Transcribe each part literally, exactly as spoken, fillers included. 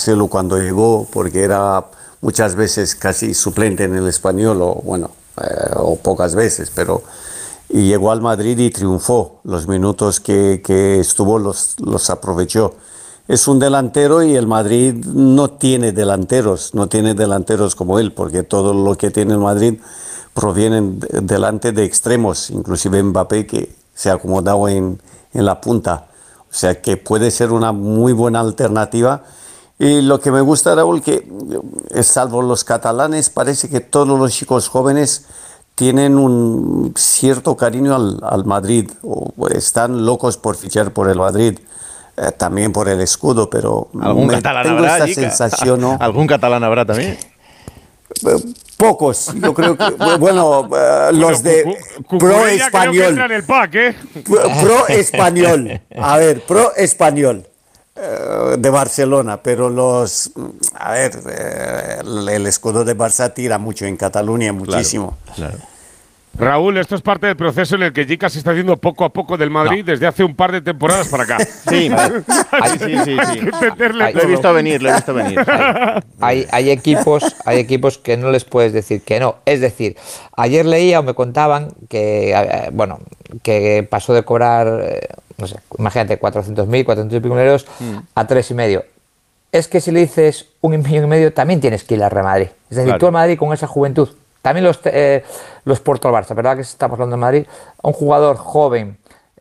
Marcelo cuando llegó, porque era muchas veces casi suplente en el Español, o bueno, eh, o pocas veces, pero y llegó al Madrid y triunfó. Los minutos que, que estuvo los, los aprovechó. Es un delantero y el Madrid no tiene delanteros, no tiene delanteros como él, porque todo lo que tiene el Madrid provienen de, delante de extremos, inclusive Mbappé, que se ha acomodado en, en la punta. O sea que puede ser una muy buena alternativa. Y lo que me gusta, Raúl, que salvo los catalanes, parece que todos los chicos jóvenes tienen un cierto cariño al, al Madrid, o están locos por fichar por el Madrid. Eh, también por el escudo, pero ¿Algún me, catalán tengo habrá, esta Jica? sensación, ¿no? ¿Algún catalán habrá también? Pocos, yo creo que, bueno, uh, los de pro español. En el pack, ¿eh? Pro español, a ver, pro español uh, de Barcelona, pero los, a ver, uh, el escudo de Barça tira mucho en Cataluña, muchísimo. Claro, claro. Raúl, esto es parte del proceso en el que Jica se está haciendo poco a poco del Madrid no. desde hace un par de temporadas para acá. Sí, hay, sí, sí, sí. Hay, lo he visto venir, lo he visto venir. Hay, hay, hay, equipos, hay equipos que no les puedes decir que no. Es decir, ayer leía o me contaban que, eh, bueno, que pasó de cobrar, eh, no sé, imagínate, cuatrocientos mil, cuatrocientos y pico mil euros mm. a tres y medio. Es que si le dices un millón y medio, también tienes que ir al Real Madrid. Es decir, claro. tú al Madrid con esa juventud. También los, eh, los Porto al Barça, ¿verdad? Que estamos hablando de Madrid. A un jugador joven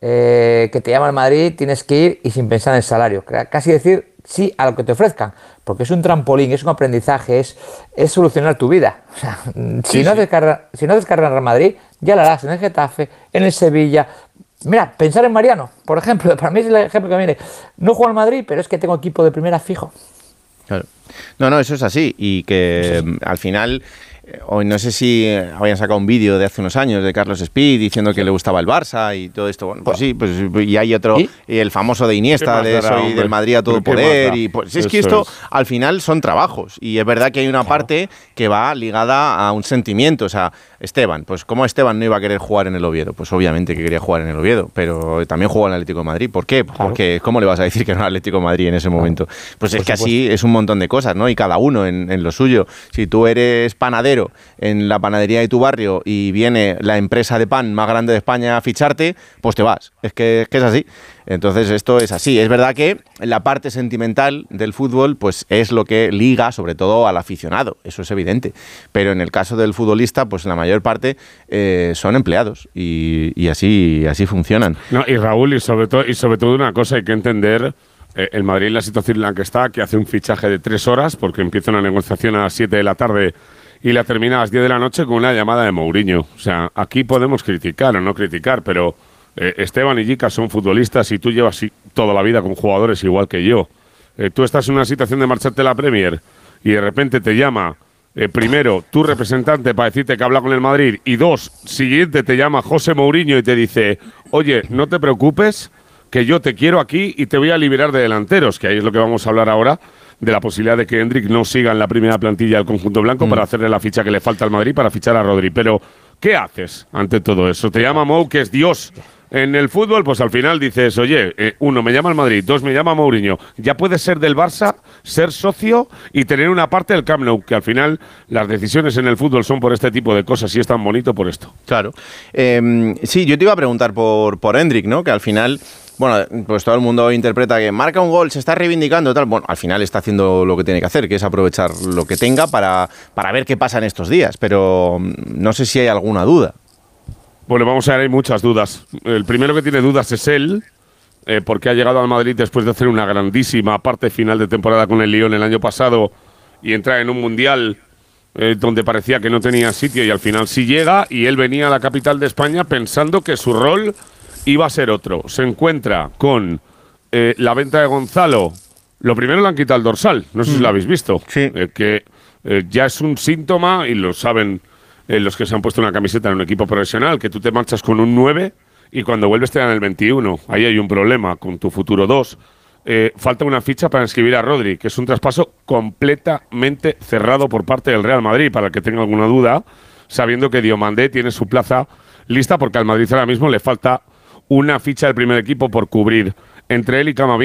eh, que te llama al Madrid, tienes que ir y sin pensar en el salario. Casi decir sí a lo que te ofrezcan. Porque es un trampolín, es un aprendizaje, es, es solucionar tu vida. O sea, si, sí, no sí. haces carrera, si no haces carrera en Real Madrid, ya la harás en el Getafe, en el Sevilla. Mira, pensar en Mariano, por ejemplo. Para mí es el ejemplo que viene. No juego al Madrid, pero es que tengo equipo de primera fijo. Claro. No, no, eso es así. Y que sí. al final... Hoy no sé si habían sacado un vídeo de hace unos años de Carlos Speed diciendo que le gustaba el Barça y todo esto. Bueno, pues sí, pues y hay otro, ¿Y? y el famoso de Iniesta, de eso y del Madrid a todo poder. Y pues es que esto es. al final son trabajos. Y es verdad que hay una parte que va ligada a un sentimiento. O sea, Esteban, pues ¿cómo Esteban no iba a querer jugar en el Oviedo? Pues obviamente que quería jugar en el Oviedo, pero también jugó en el Atlético de Madrid. ¿Por qué? Claro. Porque ¿cómo le vas a decir que no al Atlético de Madrid en ese momento? Pues es que así es un montón de cosas, ¿no? Y cada uno en, en lo suyo. Si tú eres panadero en la panadería de tu barrio y viene la empresa de pan más grande de España a ficharte, pues te vas. Es que, es que es así. Entonces esto es así. Es verdad que la parte sentimental del fútbol pues es lo que liga sobre todo al aficionado. Eso es evidente. Pero en el caso del futbolista, pues la mayor parte eh, son empleados y, y así, así funcionan. No, y Raúl, y sobre todo, y sobre todo una cosa hay que entender. Eh, el Madrid en la situación en la que está, que hace un fichaje de tres horas porque empieza una negociación a las siete de la tarde y la termina a las diez de la noche con una llamada de Mourinho. O sea, aquí podemos criticar o no criticar, pero eh, Esteban y Jica son futbolistas y tú llevas toda la vida con jugadores igual que yo. Eh, tú estás en una situación de marcharte a la Premier y de repente te llama, eh, primero, tu representante para decirte que habla con el Madrid y dos, siguiente te llama José Mourinho y te dice, oye, no te preocupes, que yo te quiero aquí y te voy a liberar de delanteros, que ahí es lo que vamos a hablar ahora, de la posibilidad de que Endrick no siga en la primera plantilla del conjunto blanco mm. para hacerle la ficha que le falta al Madrid para fichar a Rodri. Pero, ¿qué haces ante todo eso? Te llama Mou, que es Dios en el fútbol, pues al final dices, oye, eh, uno, me llama el Madrid, dos, me llama Mourinho. Ya puedes ser del Barça, ser socio y tener una parte del Camp Nou, que al final las decisiones en el fútbol son por este tipo de cosas y es tan bonito por esto. Claro. Eh, sí, yo te iba a preguntar por, por Endrick, ¿no? Que al final... Bueno, pues todo el mundo interpreta que marca un gol, se está reivindicando, tal. Bueno, al final está haciendo lo que tiene que hacer, que es aprovechar lo que tenga para, para ver qué pasa en estos días. Pero no sé si hay alguna duda. Bueno, vamos a ver, hay muchas dudas. El primero que tiene dudas es él, eh, porque ha llegado al Madrid después de hacer una grandísima parte final de temporada con el Lyon el año pasado y entrar en un mundial eh, donde parecía que no tenía sitio y al final sí llega, y él venía a la capital de España pensando que su rol iba a ser otro. Se encuentra con eh, la venta de Gonzalo. Lo primero le han quitado el dorsal, no sé mm. si lo habéis visto, sí. eh, que eh, ya es un síntoma, y lo saben eh, los que se han puesto una camiseta en un equipo profesional, que tú te marchas con un nueve y cuando vuelves te dan el veintiuno. Ahí hay un problema con tu futuro dos. Eh, falta una ficha para inscribir a Rodri, que es un traspaso completamente cerrado por parte del Real Madrid, para el que tenga alguna duda, sabiendo que Diomandé tiene su plaza lista, porque al Madrid ahora mismo le falta una ficha del primer equipo por cubrir. Entre él y Camavinga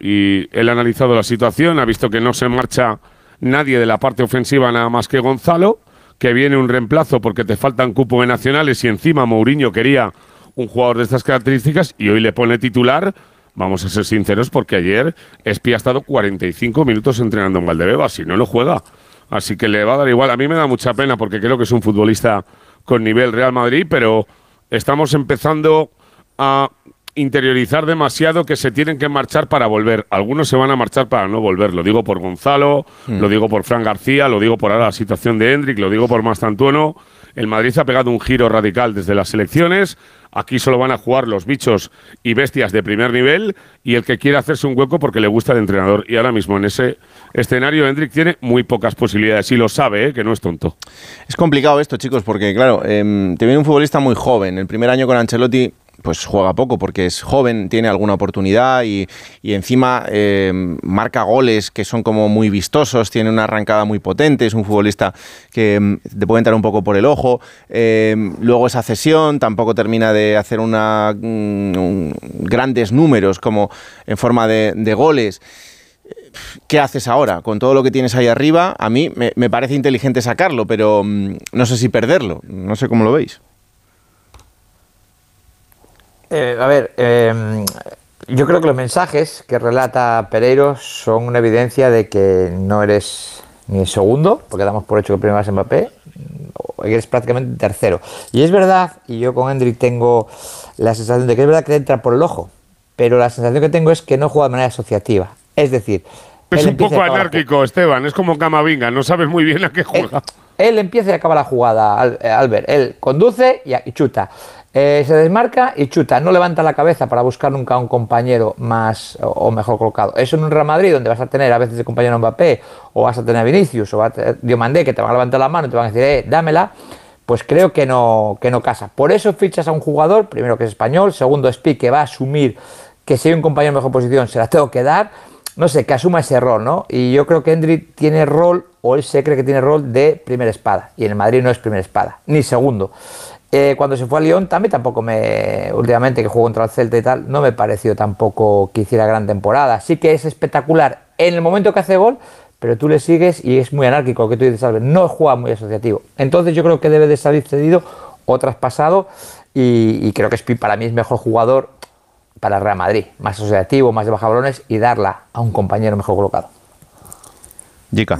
y él ha analizado la situación, ha visto que no se marcha nadie de la parte ofensiva nada más que Gonzalo, que viene un reemplazo porque te faltan cupo de nacionales y encima Mourinho quería un jugador de estas características y hoy le pone titular. Vamos a ser sinceros, porque ayer Espi ha estado cuarenta y cinco minutos entrenando en Valdebebas, si no lo juega. Así que le va a dar igual. A mí me da mucha pena porque creo que es un futbolista con nivel Real Madrid, pero estamos empezando a interiorizar demasiado que se tienen que marchar para volver. Algunos se van a marchar para no volver. Lo digo por Gonzalo, mm. lo digo por Fran García, lo digo por ahora la situación de Hendrik, lo digo por Mastantuono. El Madrid ha pegado un giro radical desde las elecciones. Aquí solo van a jugar los bichos y bestias de primer nivel y el que quiera hacerse un hueco porque le gusta el entrenador. Y ahora mismo en ese escenario Hendrik tiene muy pocas posibilidades y lo sabe, ¿eh? Que no es tonto. Es complicado esto, chicos, porque claro, eh, te viene un futbolista muy joven. El primer año con Ancelotti pues juega poco porque es joven, tiene alguna oportunidad y, y encima eh, marca goles que son como muy vistosos, tiene una arrancada muy potente, es un futbolista que eh, te puede entrar un poco por el ojo. Eh, luego esa cesión tampoco termina de hacer una, un, un, grandes números como en forma de, de goles. ¿Qué haces ahora? Con todo lo que tienes ahí arriba, a mí me, me parece inteligente sacarlo, pero mm, no sé si perderlo, no sé cómo lo veis. Eh, a ver, eh, yo creo que los mensajes que relata Pereiro son una evidencia de que no eres ni el segundo, porque damos por hecho que primero es Mbappé, o eres prácticamente tercero. Y es verdad, y yo con Hendrik tengo la sensación de que es verdad que entra por el ojo, pero la sensación que tengo es que no juega de manera asociativa. Es decir, es un poco anárquico, Esteban, es como Camavinga, no sabes muy bien a qué juega. Él, él empieza y acaba la jugada, Albert. Él conduce y, y chuta. Eh, se desmarca y chuta, no levanta la cabeza para buscar nunca a un compañero más o, o mejor colocado. Eso en un Real Madrid donde vas a tener a veces de compañero Mbappé o vas a tener a Vinicius o va a tener Diomandé que te van a levantar la mano y te van a decir, eh, dámela, pues creo que no, que no casa. Por eso fichas a un jugador, primero que es español, segundo Espi que va a asumir que si hay un compañero en mejor posición se la tengo que dar, no sé, que asuma ese rol, ¿no? Y yo creo que Hendrik tiene rol, o él se cree que tiene rol de primera espada, y en el Madrid no es primera espada, ni segundo. Eh, cuando se fue a Lyon también tampoco me, últimamente que jugó contra el Celta y tal, no me pareció tampoco que hiciera gran temporada. Sí que es espectacular en el momento que hace gol, pero tú le sigues y es muy anárquico, lo que tú dices, Albert, no juega muy asociativo. Entonces yo creo que debe de salir cedido o traspasado y, y creo que Espi para mí es mejor jugador para el Real Madrid, más asociativo, más de bajabalones y darla a un compañero mejor colocado. Jica.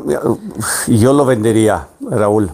Yo lo vendería, Raúl.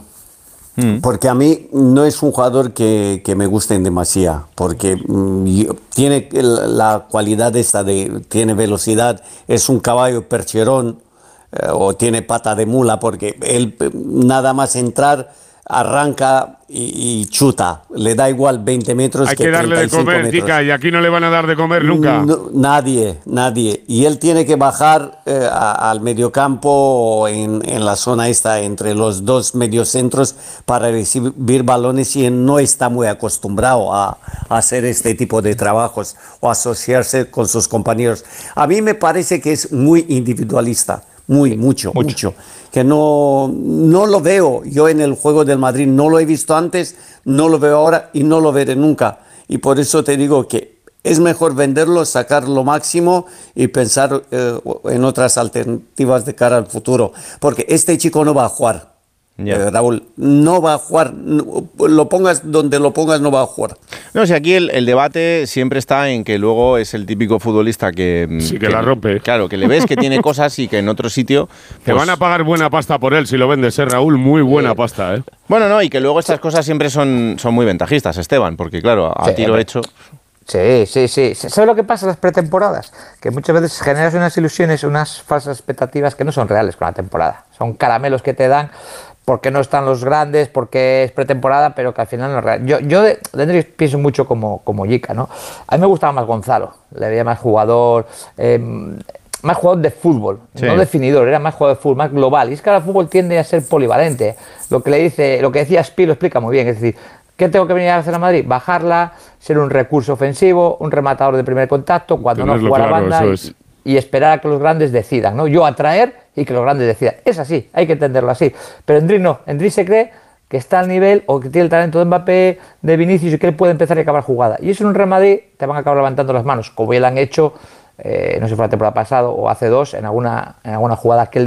Porque a mí no es un jugador que, que me guste en demasía, porque mm, tiene la cualidad esta de, tiene velocidad, es un caballo percherón eh, o tiene pata de mula, porque él nada más entrar arranca y, y chuta, le da igual veinte metros. Hay que, que darle de comer, Jica, y aquí no le van a dar de comer nunca. No, nadie, nadie. Y él tiene que bajar eh, a, al mediocampo en, en la zona esta, entre los dos mediocentros, para recibir balones, y él no está muy acostumbrado a, a hacer este tipo de trabajos o asociarse con sus compañeros. A mí me parece que es muy individualista. Muy, mucho, mucho, mucho. Que no, no lo veo yo en el juego del Madrid, no lo he visto antes, no lo veo ahora y no lo veré nunca. Y por eso te digo que es mejor venderlo, sacar lo máximo y pensar eh, en otras alternativas de cara al futuro. Porque este chico no va a jugar. Yeah. Eh, Raúl, no va a jugar, no, lo pongas donde lo pongas, no va a jugar. No, si aquí el, el debate siempre está en que luego es el típico futbolista que... Sí, que, que la rompe. Claro, que le ves que tiene cosas y que en otro sitio... Pues, te van a pagar buena pasta por él si lo vendes, ¿eh, Raúl? Muy buena eh, pasta, ¿eh? Bueno, no, y que luego estas cosas siempre son, son muy ventajistas, Esteban, porque claro, a sí, tiro eh, hecho... Sí, sí, sí. ¿Sabes lo que pasa en las pretemporadas? Que muchas veces generas unas ilusiones, unas falsas expectativas que no son reales con la temporada. Son caramelos que te dan porque no están los grandes, porque es pretemporada, pero que al final no es real. Yo, yo de, de Hendrik pienso mucho como, como Jica, ¿no? A mí me gustaba más Gonzalo, le veía más jugador, eh, más jugador de fútbol, sí. No definidor, era más jugador de fútbol, más global. Y es que ahora el fútbol tiende a ser polivalente. Lo que le dice, lo que decía Spi lo explica muy bien, es decir, ¿qué tengo que venir a hacer a Madrid? Bajarla, ser un recurso ofensivo, un rematador de primer contacto, cuando Tenerlo no jugar claro, a banda y, es. y esperar a que los grandes decidan, ¿no? Yo atraer y que los grandes decidan. Es así, hay que entenderlo así. Pero Hendrik no, Hendrik se cree que está al nivel o que tiene el talento de Mbappé, de Vinicius y que él puede empezar y acabar jugada. Y eso en un Real Madrid te van a acabar levantando las manos, como ya lo han hecho eh, no sé si fue la temporada pasada o hace dos, en alguna, en alguna jugada que él